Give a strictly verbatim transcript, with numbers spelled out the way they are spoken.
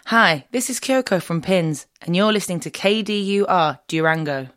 Hi, this is Kyoko from Pins, and you're listening to K D U R Durango.